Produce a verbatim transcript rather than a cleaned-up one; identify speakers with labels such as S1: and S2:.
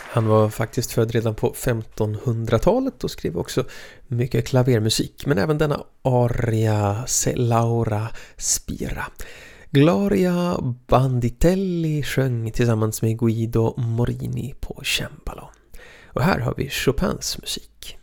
S1: Han var faktiskt född redan på femtonhundratalet och skrev också mycket klavermusik, men även denna aria Se Laura Spira. Gloria Banditelli sjöng tillsammans med Guido Morini på cembalo. Och här har vi Chopins musik.